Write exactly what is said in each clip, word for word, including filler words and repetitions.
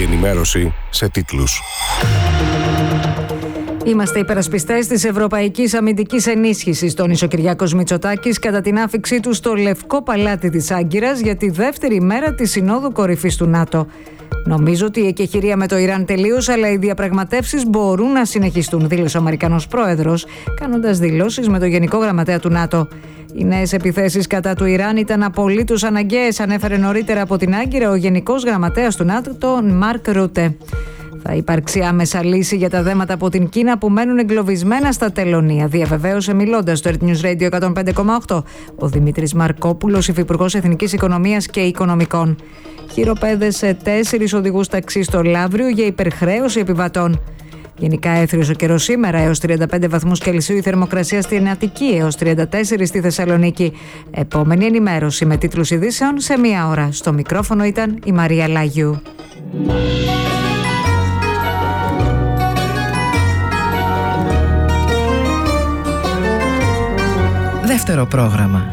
ενημέρωση σε τίτλους. Είμαστε υπερασπιστές της Ευρωπαϊκής Αμυντικής Ενίσχυσης, τόνισε ο Κυριάκος Μητσοτάκης κατά την άφιξή του στο Λευκό Παλάτι της Άγκυρας για τη δεύτερη μέρα της Συνόδου Κορυφής του ΝΑΤΟ. Νομίζω ότι η εκεχηρία με το Ιράν τελείωσε, αλλά οι διαπραγματεύσεις μπορούν να συνεχιστούν, δήλωσε ο Αμερικανός πρόεδρος, κάνοντας δηλώσεις με το Γενικό Γραμματέα του ΝΑΤΟ. Οι νέες επιθέσεις κατά του Ιράν ήταν απολύτως αναγκαίες, ανέφερε νωρίτερα από την Άγκυρα ο Γενικός Γραμματέας του ΝΑΤΟ, Μαρκ Ρούτε. Θα υπάρξει άμεσα λύση για τα δέματα από την Κίνα που μένουν εγκλωβισμένα στα τελωνεία, διαβεβαίωσε μιλώντας στο Earth News Radio εκατόν πέντε κόμμα οκτώ ο Δημήτρης Μαρκόπουλος, υφυπουργός Εθνικής Οικονομίας και Οικονομικών. Χειροπέδεσε τέσσερις οδηγούς ταξί στο Λαύριο για υπερχρέωση επιβατών. Γενικά έθριος ο καιρός σήμερα, έως τριάντα πέντε βαθμούς Κελσίου η θερμοκρασία στην Αττική, έως τριάντα τέσσερα στη Θεσσαλονίκη. Επόμενη ενημέρωση με τίτλους ειδήσεων σε μία ώρα. Στο μικρόφωνο ήταν η Μαρία Λάγιου. Δεύτερο πρόγραμμα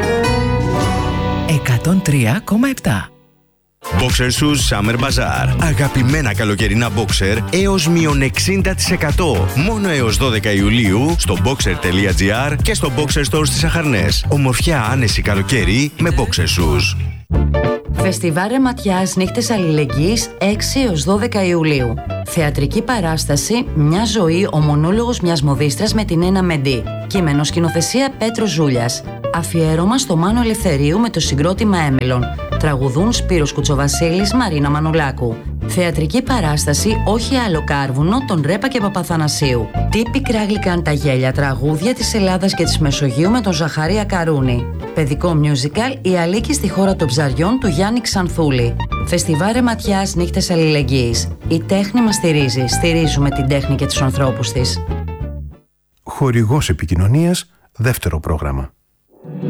εκατόν τρία κόμμα επτά. Boxer Shoes Summer Bazaar. Αγαπημένα καλοκαιρινά boxer έως μείον εξήντα τοις εκατό. Μόνο έως δώδεκα Ιουλίου στο boxer τελεία gr και στο Boxer Store στις Αχαρνές. Ομορφιά άνεση καλοκαίρι με Boxer Shoes. Φεστιβάλ Ρεματιάς Νύχτες Αλληλεγγύης έξι έως δώδεκα Ιουλίου. Θεατρική παράσταση «Μια ζωή, ο μονόλογος μιας μοδίστρας με την Ένα Μεντή». Κείμενο σκηνοθεσία Πέτρος Ζούλιας. Αφιέρωμα στο Μάνο Ελευθερίου με το συγκρότημα Έμελον. Τραγουδούν Σπύρος Κουτσοβασίλης, Μαρίνα Μανουλάκου. Θεατρική παράσταση «Όχι άλλο κάρβουνο» των Ρέπα και Παπαθανασίου. Τι πικρά γλυκάν τα γέλια, τραγούδια της Ελλάδας και της Μεσογείου με τον Ζαχαρία Καρούνη. Παιδικό μιούζικαλ «Η Αλίκη στη χώρα των ψαριών» του Γιάννη Ξανθούλη. Φεστιβάλ Ρεματιάς Νύχτες Αλληλεγγύης. Η τέχνη μας στηρίζει. Στηρίζουμε την τέχνη και τους ανθρώπους της. Χορηγός επικοινωνίας, δεύτερο πρόγραμμα.